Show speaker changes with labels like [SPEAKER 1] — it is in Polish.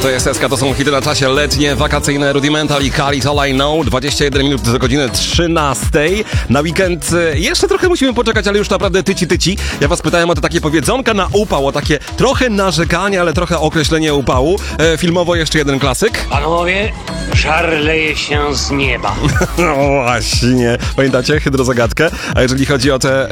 [SPEAKER 1] To jest SK, to są hity na czasie letnie, wakacyjne, Rudimental i Khalid All I Know. 21 minut do godziny 13. Na weekend jeszcze trochę musimy poczekać, ale już naprawdę tyci. Ja was pytałem o te takie powiedzonka na upał, o takie trochę narzekanie, ale trochę określenie upału. Filmowo jeszcze jeden klasyk.
[SPEAKER 2] Panowie, żar leje się z nieba.
[SPEAKER 1] No właśnie. Pamiętacie hydrozagadkę? A jeżeli chodzi o te